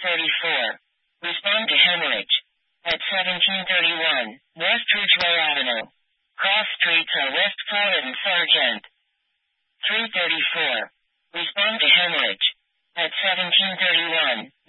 334. Respond to hemorrhage. At 1731, West Ridgeway Avenue. Cross streets are West 4th and Sargent. 334. Respond to hemorrhage. At 1731.